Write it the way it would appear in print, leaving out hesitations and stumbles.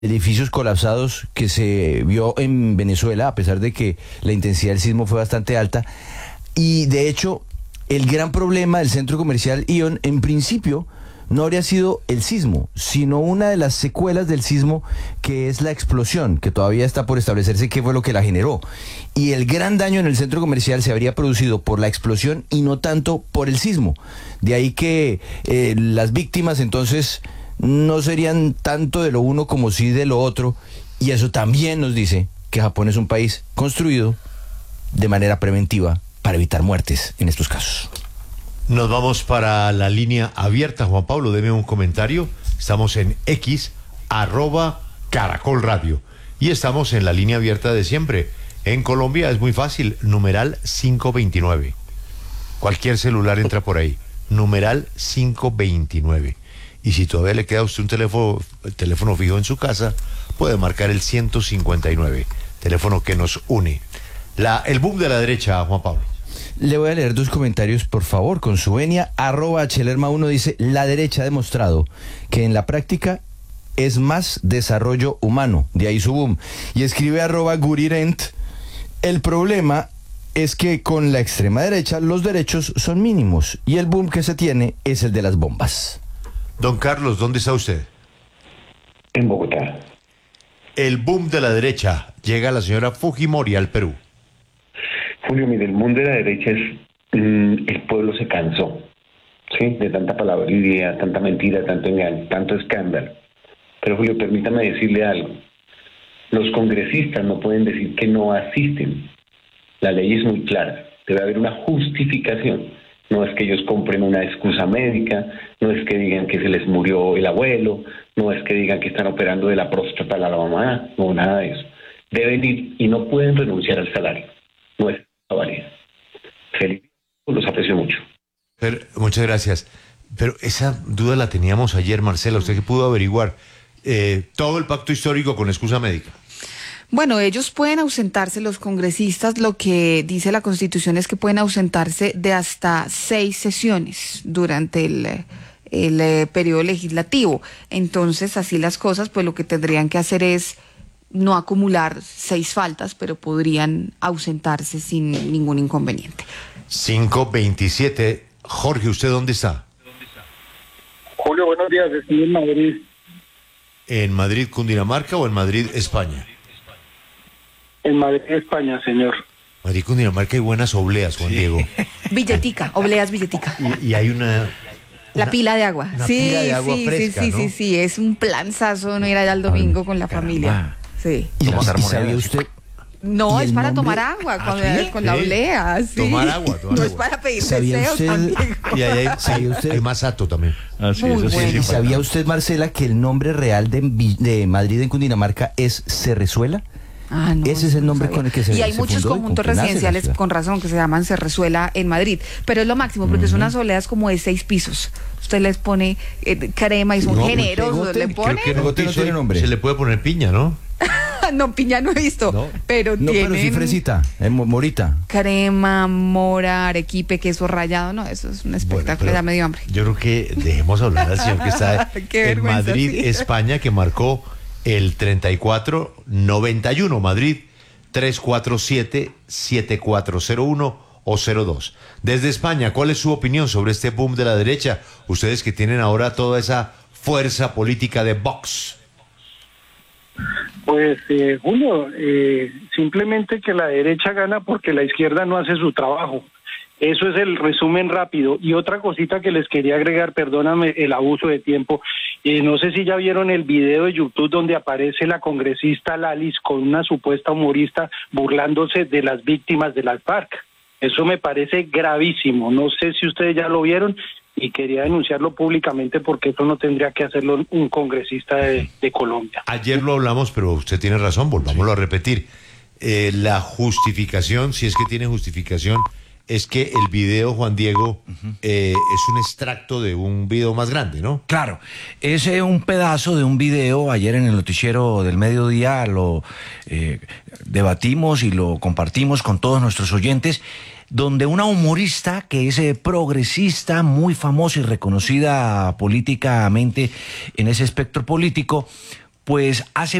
edificios colapsados que se vio en Venezuela, a pesar de que la intensidad del sismo fue bastante alta. Y de hecho, el gran problema del centro comercial Ion, en principio, no habría sido el sismo, sino una de las secuelas del sismo, que es la explosión, que todavía está por establecerse qué fue lo que la generó. Y el gran daño en el centro comercial se habría producido por la explosión y no tanto por el sismo. De ahí que las víctimas entonces no serían tanto de lo uno como sí de lo otro. Y eso también nos dice que Japón es un país construido de manera preventiva para evitar muertes en estos casos. Nos vamos para la línea abierta. Juan Pablo, deme un comentario. Estamos en X, @Caracol Radio. Y estamos en la línea abierta de siempre. En Colombia es muy fácil, numeral 529. Cualquier celular entra por ahí. Numeral 529. Y si todavía le queda a usted un teléfono fijo en su casa, puede marcar el 159, teléfono que nos une. El boom de la derecha, Juan Pablo. Le voy a leer dos comentarios, por favor, con su venia. @Chelerma1 dice: la derecha ha demostrado que en la práctica es más desarrollo humano, de ahí su boom. Y escribe @Gurirent: el problema es que con la extrema derecha los derechos son mínimos y el boom que se tiene es el de las bombas. Don Carlos, ¿dónde está usted? En Bogotá. El boom de la derecha. Llega la señora Fujimori al Perú. Julio, mire, el mundo de la derecha es, el pueblo se cansó, ¿sí? De tanta palabrería, tanta mentira, tanto engaño, tanto escándalo. Pero Julio, permítame decirle algo. Los congresistas no pueden decir que no asisten. La ley es muy clara. Debe haber una justificación. No es que ellos compren una excusa médica, no es que digan que se les murió el abuelo, no es que digan que están operando de la próstata a la mamá, no, nada de eso. Deben ir y no pueden renunciar al salario. No es válida. Feliz, los aprecio mucho. Muchas gracias. Pero esa duda la teníamos ayer, Marcela. ¿Usted qué pudo averiguar? Todo el pacto histórico con excusa médica. Bueno, ellos pueden ausentarse, los congresistas, lo que dice la Constitución es que pueden ausentarse de hasta 6 sesiones durante el periodo legislativo. Entonces, así las cosas, pues lo que tendrían que hacer es no acumular 6 faltas, pero podrían ausentarse sin ningún inconveniente. 5:27. Jorge, ¿usted dónde está? Julio, buenos días, estoy en Madrid. ¿En Madrid, Cundinamarca o en Madrid, España? En Madrid, España, señor. Madrid, Cundinamarca, hay buenas obleas, Juan Diego. Billetica, obleas Billetica. Y hay la pila de agua. Una Sí, pila de agua fresca, ¿no? sí, es un planzazo no ir allá el domingo con la familia. Sí. ¿Y sabía usted? No, ¿Y es el para nombre? tomar agua ¿Sí? con la olea. Sí. Tomar agua. No es para pedir ¿Sabía deseos, usted? Juan Diego. Y ahí ¿Sabía usted? hay masato también. Muy bueno. ¿Y sabía usted, Marcela, que el nombre real de Madrid en Cundinamarca es Cerrezuela? Ah, no, Ese es el no nombre sabía. con el que se Y hay se muchos fundó y conjuntos con que nace la residenciales, ciudad. con razón, que se llaman Cerrezuela en Madrid. Pero es lo máximo, porque son unas oleas como de 6 pisos. Usted les pone crema y son No, generosos. pegote, Le pone... Creo que no tiene nombre. Se le puede poner piña, ¿no? No, piña no he visto, No. pero No, pero sí tienen fresita, morita. crema, mora, arequipe, queso rayado. No, eso es un espectáculo, pero ya me dio hambre. Yo creo que dejemos hablar al señor que está Qué en vergüenza, Madrid, sí. España, que marcó el 3491. Madrid, 347-7401 o 02. Desde España, ¿cuál es su opinión sobre este boom de la derecha? Ustedes que tienen ahora toda esa fuerza política de Vox. Pues, Julio, simplemente que la derecha gana porque la izquierda no hace su trabajo. Eso es el resumen rápido. Y otra cosita que les quería agregar, perdóname el abuso de tiempo, no sé si ya vieron el video de YouTube donde aparece la congresista Lalis con una supuesta humorista burlándose de las víctimas de las FARC. Eso me parece gravísimo. No sé si ustedes ya lo vieron y quería denunciarlo públicamente porque eso no tendría que hacerlo un congresista de Colombia. Ayer lo hablamos, pero usted tiene razón, volvámoslo a repetir. La justificación, si es que tiene justificación, es que el video, Juan Diego, es un extracto de un video más grande, ¿no? Claro, es un pedazo de un video. Ayer en el noticiero del mediodía lo debatimos y lo compartimos con todos nuestros oyentes, donde una humorista que es progresista, muy famosa y reconocida políticamente en ese espectro político, pues hace